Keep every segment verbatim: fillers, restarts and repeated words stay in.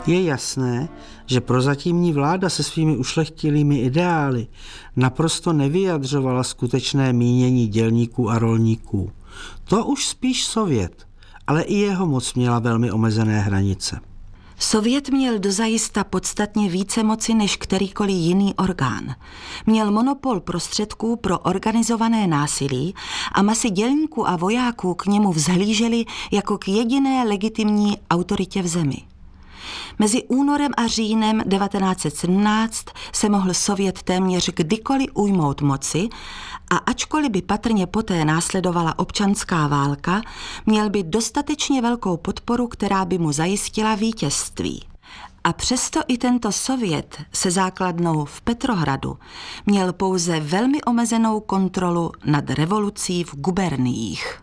Je jasné, že prozatímní vláda se svými ušlechtilými ideály naprosto nevyjadřovala skutečné mínění dělníků a rolníků. To už spíš Sovět, ale i jeho moc měla velmi omezené hranice. Sovět měl dozajista podstatně více moci než kterýkoliv jiný orgán. Měl monopol prostředků pro organizované násilí a masy dělníků a vojáků k němu vzhlíželi jako k jediné legitimní autoritě v zemi. Mezi únorem a říjnem devatenáct set sedmnáct se mohl Sovět téměř kdykoliv ujmout moci a ačkoliv by patrně poté následovala občanská válka, měl by dostatečně velkou podporu, která by mu zajistila vítězství. A přesto i tento Sovět se základnou v Petrohradu měl pouze velmi omezenou kontrolu nad revolucí v guberniích.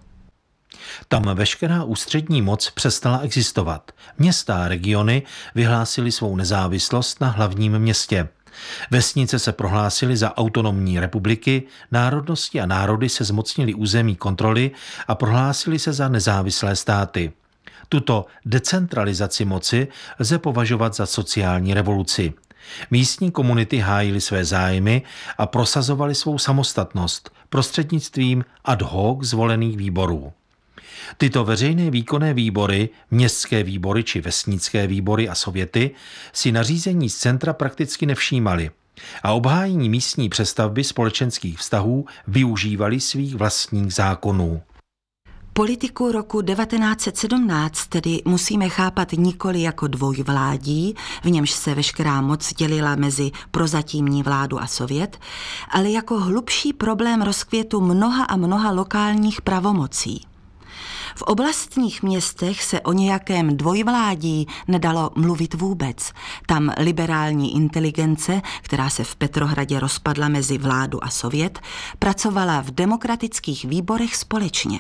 Tam veškerá ústřední moc přestala existovat. Města a regiony vyhlásily svou nezávislost na hlavním městě. Vesnice se prohlásily za autonomní republiky, národnosti a národy se zmocnili území kontroly a prohlásili se za nezávislé státy. Tuto decentralizaci moci lze považovat za sociální revoluci. Místní komunity hájily své zájmy a prosazovaly svou samostatnost prostřednictvím ad hoc zvolených výborů. Tyto veřejné výkonné výbory, městské výbory či vesnické výbory a sověty si nařízení z centra prakticky nevšímali a obhájení místní přestavby společenských vztahů využívali svých vlastních zákonů. Politiku roku devatenáct set sedmnáct tedy musíme chápat nikoli jako dvojvládí, v němž se veškerá moc dělila mezi prozatímní vládu a Sovět, ale jako hlubší problém rozkvětu mnoha a mnoha lokálních pravomocí. V oblastních městech se o nějakém dvojvládí nedalo mluvit vůbec. Tam liberální inteligence, která se v Petrohradě rozpadla mezi vládu a Sovět, pracovala v demokratických výborech společně.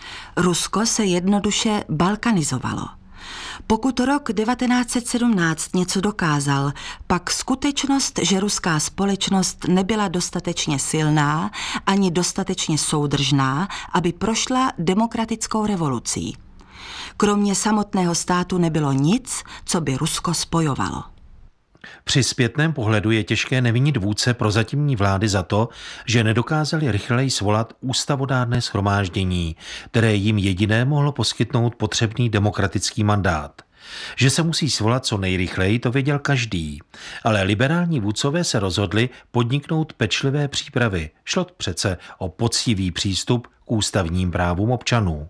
Rusko se jednoduše balkanizovalo. Pokud rok devatenáct set sedmnáct něco dokázal, pak skutečnost, že ruská společnost nebyla dostatečně silná ani dostatečně soudržná, aby prošla demokratickou revolucí. Kromě samotného státu nebylo nic, co by Rusko spojovalo. Při zpětném pohledu je těžké nevinit vůdce prozatímní vlády za to, že nedokázali rychleji svolat ústavodárné shromáždění, které jim jediné mohlo poskytnout potřebný demokratický mandát. Že se musí svolat co nejrychleji, to věděl každý, ale liberální vůdcové se rozhodli podniknout pečlivé přípravy. Šlo přece o poctivý přístup k ústavním právům občanů.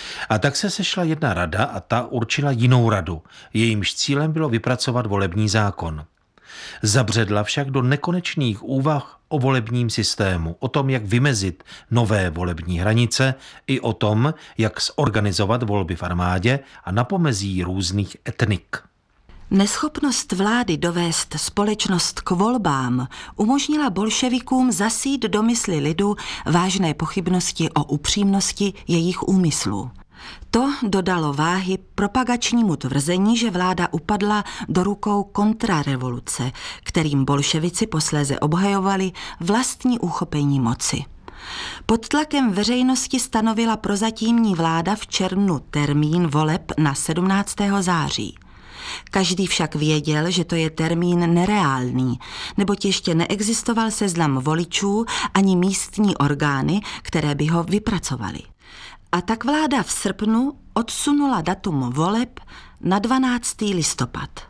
A tak se sešla jedna rada a ta určila jinou radu. Jejímž cílem bylo vypracovat volební zákon. Zabředla však do nekonečných úvah o volebním systému, o tom, jak vymezit nové volební hranice, i o tom, jak zorganizovat volby v armádě a na pomezí různých etnik. Neschopnost vlády dovést společnost k volbám umožnila bolševikům zasít do mysli lidu vážné pochybnosti o upřímnosti jejich úmyslů. To dodalo váhy propagačnímu tvrzení, že vláda upadla do rukou kontrarevoluce, kterým bolševici posléze obhajovali vlastní uchopení moci. Pod tlakem veřejnosti stanovila prozatímní vláda v červnu termín voleb na sedmnáctého září. Každý však věděl, že to je termín nereálný, neboť ještě neexistoval seznam voličů ani místní orgány, které by ho vypracovaly. A tak vláda v srpnu odsunula datum voleb na dvanáctého listopad.